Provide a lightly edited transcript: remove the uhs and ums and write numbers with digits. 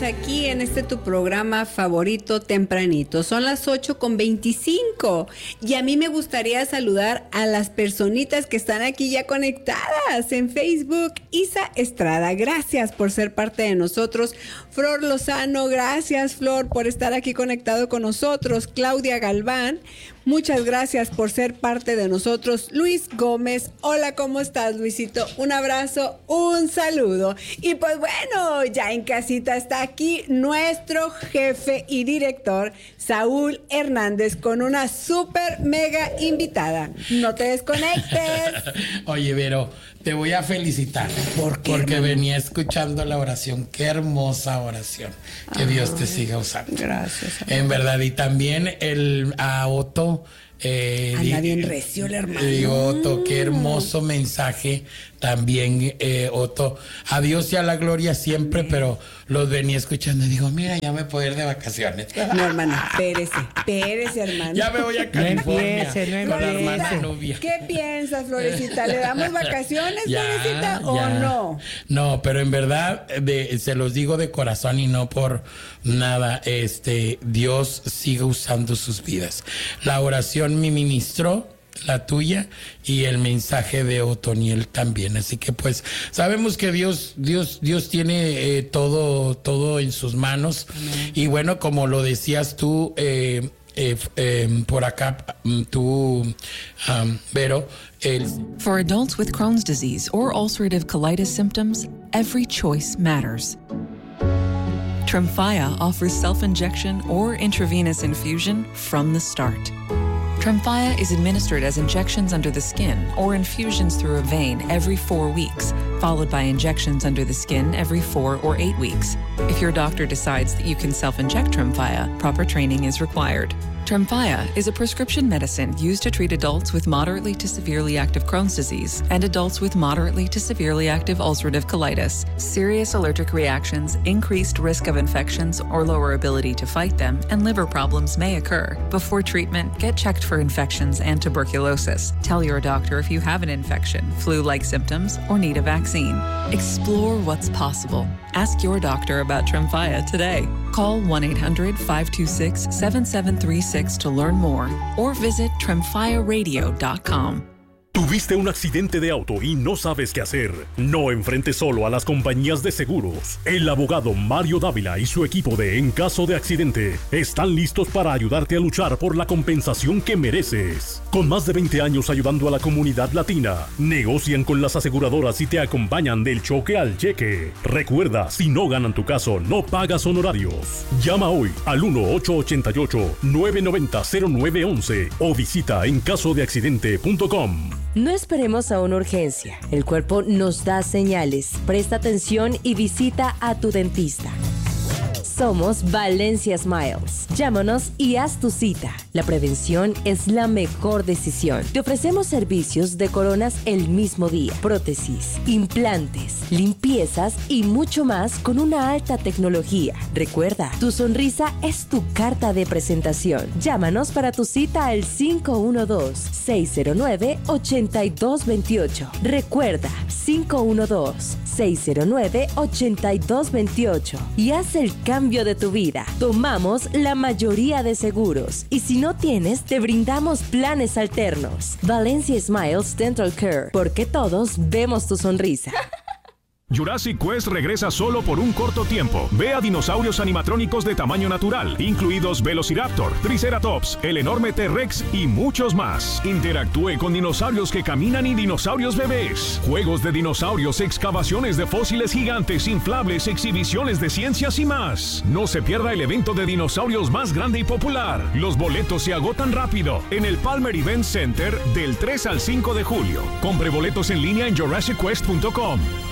estamos aquí en tu programa favorito tempranito. Son las 8:25 y a mí me gustaría saludar a las personitas que están aquí ya conectadas en Facebook. Isa Estrada, gracias por ser parte de nosotros. Flor Lozano, gracias Flor por estar aquí conectado con nosotros. Claudia Galván, muchas gracias por ser parte de nosotros. Luis Gómez, hola, ¿cómo estás, Luisito? Un abrazo, un saludo. Y pues bueno, ya en casita está aquí nuestro jefe y director, Saúl Hernández, con una súper mega invitada. No te desconectes. Oye, Vero, te voy a felicitar. ¿Por qué, porque hermano? venía escuchando la oración. Qué hermosa oración. Que Dios te siga usando. Gracias. En verdad. Y también a Otto. Anda bien recio el hermano. Otto, qué hermoso mensaje también, Otto. A Dios y a la gloria siempre, pero los venía escuchando y digo, mira, ya me puedo ir de vacaciones. No, hermano, espérese, hermano. Ya me voy a California No con la hermana Florecita, Nubia. ¿qué piensas, Florecita? ¿Le damos vacaciones, Florecita, o no? No, pero en verdad, se los digo de corazón y no por nada, Dios sigue usando sus vidas. La oración me ministró, la tuya, y el mensaje de Otoniel también. Así que pues sabemos que Dios tiene todo en sus manos. Amén. Y bueno, como lo decías tú, por acá, tú, Vero. For adults with Crohn's disease or ulcerative colitis symptoms, every choice matters. Tremfya offers self-injection or intravenous infusion from the start. Tremfya is administered as injections under the skin or infusions through a vein every 4 weeks, followed by injections under the skin every 4 or 8 weeks. If your doctor decides that you can self-inject Tremfya, proper training is required. Tremfya is a prescription medicine used to treat adults with moderately to severely active Crohn's disease and adults with moderately to severely active ulcerative colitis. Serious allergic reactions, increased risk of infections or lower ability to fight them, and liver problems may occur. Before treatment, get checked for infections and tuberculosis. Tell your doctor if you have an infection, flu-like symptoms, or need a vaccine. Explore what's possible. Ask your doctor about Tremfya today. Call 1-800-526-7736 to learn more or visit tremfyaradio.com. ¿Tuviste un accidente de auto y no sabes qué hacer? No enfrentes solo a las compañías de seguros. El abogado Mario Dávila y su equipo de En Caso de Accidente están listos para ayudarte a luchar por la compensación que mereces. Con más de 20 años ayudando a la comunidad latina, negocian con las aseguradoras y te acompañan del choque al cheque. Recuerda, si no ganan tu caso, no pagas honorarios. Llama hoy al 1-888-990-0911 o visita encasodeaccidente.com. No esperemos a una urgencia. El cuerpo nos da señales. Presta atención y visita a tu dentista. Somos Valencia Smiles. Llámanos y haz tu cita. La prevención es la mejor decisión. Te ofrecemos servicios de coronas el mismo día, prótesis, implantes, limpiezas y mucho más con una alta tecnología. Recuerda, tu sonrisa es tu carta de presentación. Llámanos para tu cita al 512-609-8228. Recuerda, 512-609-8228 y haz el cambio de tu vida. Tomamos la mayoría de seguros y si no tienes, te brindamos planes alternos. Valencia Smiles Dental Care, porque todos vemos tu sonrisa. Jurassic Quest regresa solo por un corto tiempo. Ve a dinosaurios animatrónicos de tamaño natural, incluidos Velociraptor, Triceratops, el enorme T-Rex y muchos más. Interactúe con dinosaurios que caminan y dinosaurios bebés. Juegos de dinosaurios, excavaciones de fósiles gigantes, inflables, exhibiciones de ciencias y más. No se pierda el evento de dinosaurios más grande y popular. Los boletos se agotan rápido en el Palmer Event Center del 3 al 5 de julio. Compre boletos en línea en JurassicQuest.com.